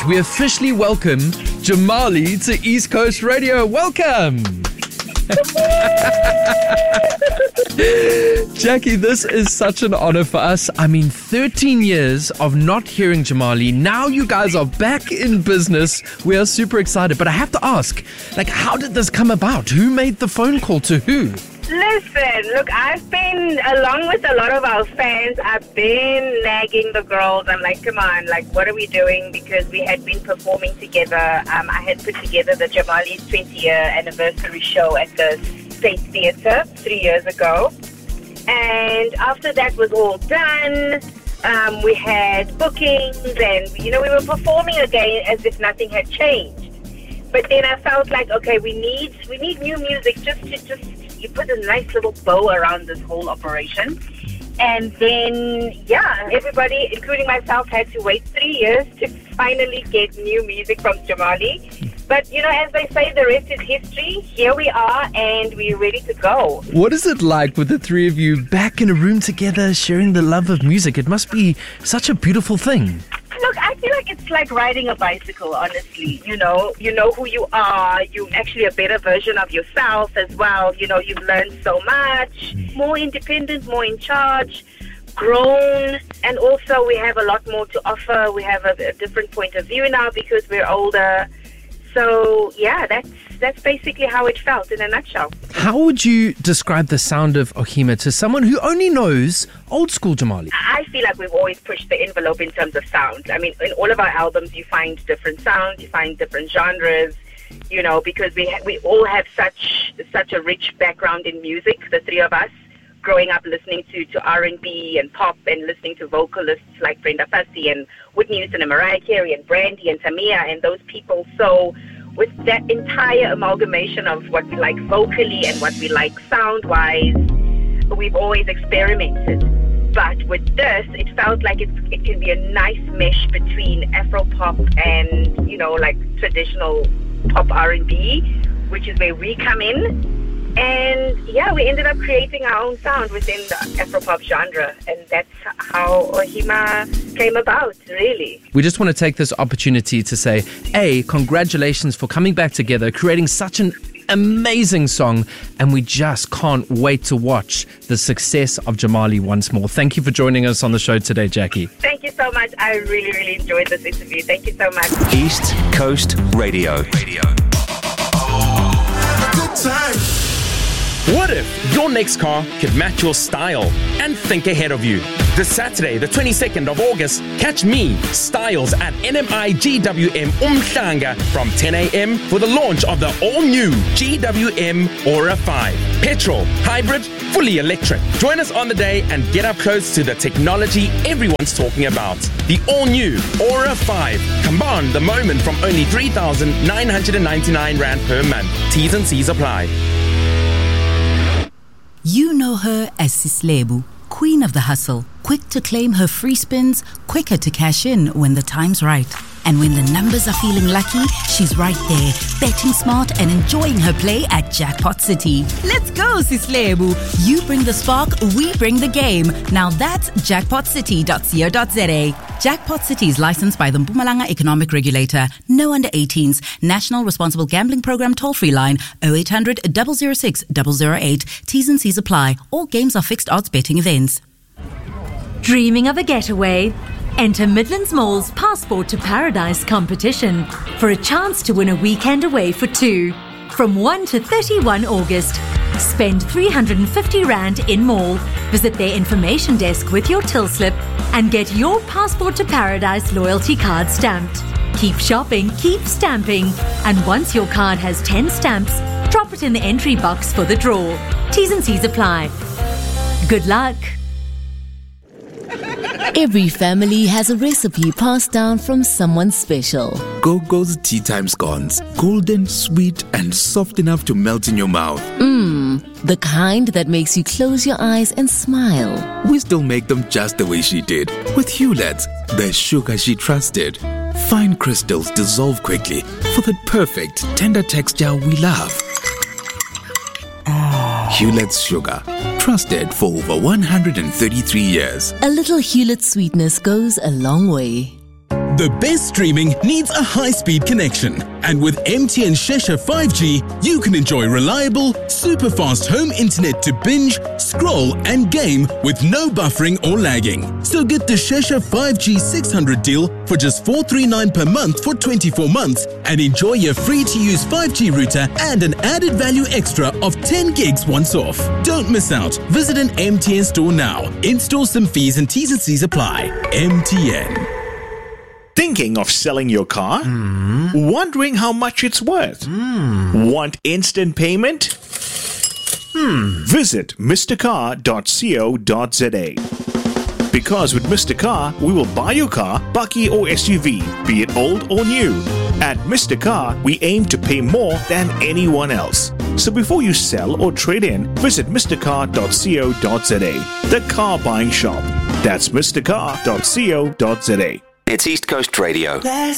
we officially welcome Jamali to East Coast Radio. Welcome! Jackie, this is such an honor for us. 13 years of not hearing Jamali. Now you guys are back in business. We are super excited. But I have to ask, how did this come about? Who made the phone call to who? Listen, look, I've been, along with a lot of our fans, I've been nagging the girls. I'm like, come on, what are we doing? Because we had been performing together. I had put together the Jamali's 20-year anniversary show at the State Theatre 3 years ago. And after that was all done, we had bookings and, we were performing again as if nothing had changed. But then I felt like, okay, we need new music just you put a nice little bow around this whole operation. And then, everybody, including myself, had to wait 3 years to finally get new music from Jamali. But, as they say, the rest is history. Here we are, and we're ready to go. What is it like with the three of you back in a room together, sharing the love of music? It must be such a beautiful thing. Look, I feel like it's like riding a bicycle, honestly. You know who you are. You're actually a better version of yourself as well. You've learned so much. More independent, more in charge, grown. And also we have a lot more to offer. We have a different point of view now because we're older. So, that's basically how it felt in a nutshell. How would you describe the sound of Ohima to someone who only knows old school Jamali? I feel like we've always pushed the envelope in terms of sound. In all of our albums, you find different sounds, you find different genres, because we all have such a rich background in music, the three of us, growing up listening to R&B and pop and listening to vocalists like Brenda Fassie and Whitney Houston and Mariah Carey and Brandy and Tamia and those people. So with that entire amalgamation of what we like vocally and what we like sound-wise, we've always experimented. But with this, it felt like it can be a nice mesh between Afro-pop and, traditional pop R&B, which is where we come in. And we ended up creating our own sound within the Afropop genre, and that's how Ohima came about, really. We just want to take this opportunity to say, congratulations for coming back together, creating such an amazing song, and we just can't wait to watch the success of Jamali once more. Thank you for joining us on the show today, Jackie. Thank you so much. I really, really enjoyed this interview. Thank you so much. East Coast Radio. Good time. What if your next car could match your style and think ahead of you? This Saturday, the 22nd of August, catch me, Styles, at NMI GWM Umhlanga from 10 a.m. for the launch of the all-new GWM Aura 5. Petrol, hybrid, fully electric. Join us on the day and get up close to the technology everyone's talking about. The all-new Aura 5. Command the moment from only 3,999 Rand per month. T's and C's apply. You know her as Sislebu, queen of the hustle, quick to claim her free spins, quicker to cash in when the time's right. And when the numbers are feeling lucky, she's right there, betting smart and enjoying her play at Jackpot City. Let's go, Sislebu. You bring the spark, we bring the game. Now that's jackpotcity.co.za. Jackpot City is licensed by the Mpumalanga Economic Regulator. No under 18s. National Responsible Gambling Program toll-free line 0800 006 008. T's and C's apply. All games are fixed odds betting events. Dreaming of a getaway? Enter Midlands Mall's Passport to Paradise competition for a chance to win a weekend away for two. From 1 to 31 August. Spend 350 Rand in mall. Visit their information desk with your till slip and get your Passport to Paradise loyalty card stamped. Keep shopping, keep stamping. And once your card has 10 stamps, drop it in the entry box for the draw. T's and C's apply. Good luck. Every family has a recipe passed down from someone special. Gogo's tea time scones. Golden, sweet, and soft enough to melt in your mouth. The kind that makes you close your eyes and smile. We still make them just the way she did. With Huletts, the sugar she trusted. Fine crystals dissolve quickly for that perfect, tender texture we love. Huletts sugar. Trusted for over 133 years. A little Hewlett sweetness goes a long way. The best streaming needs a high-speed connection. And with MTN Shesha 5G, you can enjoy reliable, super-fast home internet to binge, scroll and game with no buffering or lagging. So get the Shesha 5G 600 deal for just $439 per month for 24 months and enjoy your free-to-use 5G router and an added value extra of 10 gigs once off. Don't miss out. Visit an MTN store now. In-store some fees and T's and C's apply. MTN. Thinking of selling your car? Wondering how much it's worth? Want instant payment? Visit mrcar.co.za. Because with Mr. Car, we will buy your car, bakkie or SUV, be it old or new. At Mr. Car, we aim to pay more than anyone else. So before you sell or trade in, visit mrcar.co.za. The car buying shop. That's mrcar.co.za. It's East Coast Radio.